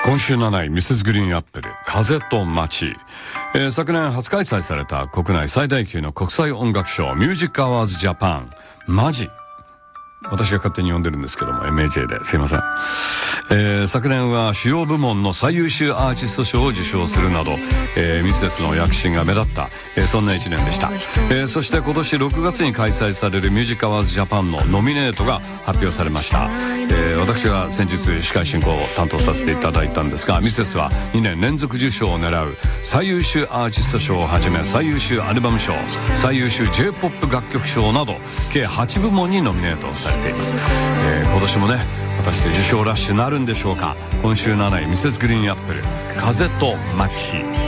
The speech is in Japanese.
今週7位ミセスグリーンアップル風と街、昨年初開催された国内最大級の国際音楽賞ミュージックアワーズジャパンマジ、私が勝手に呼んでるんですけども MAJ ですいません。昨年は主要部門の最優秀アーティスト賞を受賞するなど、ミセスの躍進が目立った、そんな1年でした。そして今年6月に開催されるミュージックアワーズジャパンのノミネートが発表されました。私が先日司会進行を担当させていただいたんですが、ミセスは2年連続受賞を狙う最優秀アーティスト賞をはじめ最優秀アルバム賞、最優秀 J-POP 楽曲賞など計8部門にノミネートされています。今年もね果たして受賞ラッシュなるんでしょうか。今週7位ミセスグリーンアップル風と街。